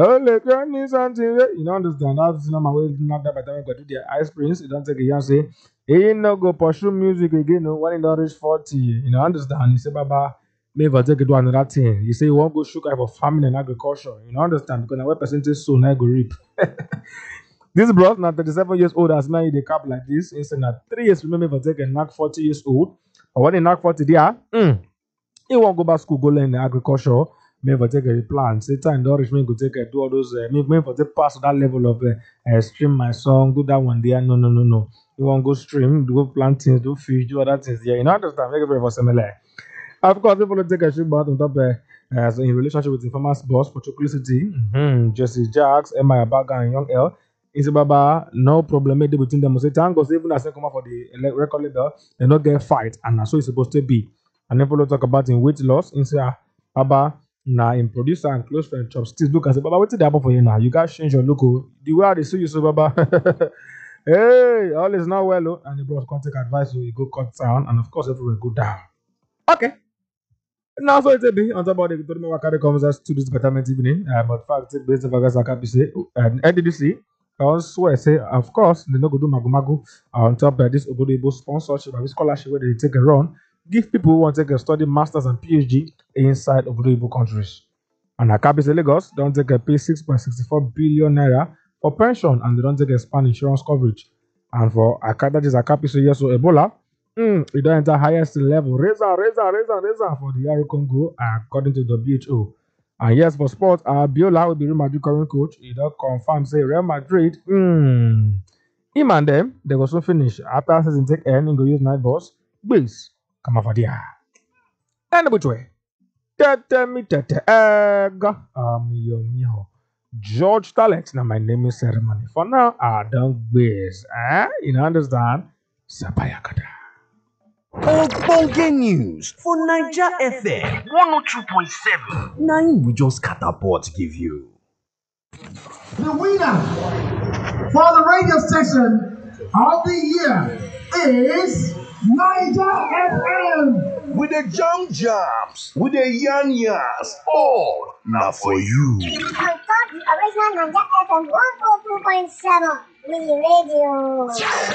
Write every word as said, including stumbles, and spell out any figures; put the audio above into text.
Oh, like you need something. You don't understand. That's not my way. Not that by the time I go to the ice prince. You don't take a young say. He no go pursue music again. No, when he don't reach forty. You know, understand? He say, Baba, maybe take it to another thing. You say you won't go shoot for farming and agriculture. You know, understand? Because now percentage soon I go reap. This bros now thirty-seven years old as now they cap like this. Instead now three years remember for take a knock forty years old. Or when they knock forty there, mm, he won't go back school, go learn agriculture. Maybe for take a plant. Say time don't reach me go take a do all those. Uh, maybe maybe for take pass that level of uh, uh, stream my song, do that one there. No, no, no, no. You won't go stream, do plant things, do fish, do other things. Yeah, you know understand. Make it very for similar. Of course, people will take a shoot about on top uh, as in relationship with informers boss for City, mm-hmm. Jesse Jacks, Emma Abaga, and Young L. Is Baba no problem made between them. Say thank God even as they come out for the ele- record label, they not get fight, and that's so it's supposed to be. And then people talk about in weight loss, in say ah, Baba now in producer and close friend chopsticks. Look and say, Baba, what did happen for you now? You guys change your look. Oh. The way they see you, so Baba. Hey, all is not well, oh. And the bros can't take advice, so you go cut down, and of course everywhere go down. Okay. Now, so it's a bit on top of the Victoria Wakari comes us to this betterment evening. Um, but fact, it's based on Vegas Akabi and N D D C. I also say, of course, they no go do magu magu on top of this Obodo sponsorship and scholarship where they take a run, give people who want to take a study masters and PhD inside Obodo countries. And Akabi say Lagos don't take a pay six point six four billion naira for pension and they don't take expand insurance coverage. And for Akabi, that is Akabi say yes, so Ebola. Mm, it don't enter highest level. Raise and raise and raise and raise and for the R Congo, according to W H O. And yes, for sports, uh, Biola will be Real Madrid current coach. He don't confirm say Real Madrid. Mm, him and them, they go so finish after season take end. He go use night boss. Base, come on for the and which way? Tete mi tete ega. Um, yo miho. George Talent. Now my name is ceremony. For now, I don't base. Eh? You know, understand? Sapayakata. Ogbonge news for Naija F M one oh two point seven. Na im we just catapult give you. The winner for the radio station of the year is Naija F M. We dey jam jams, we dey yarn yarns, all na for you. On top the original Naija F M one oh two point seven, we radio.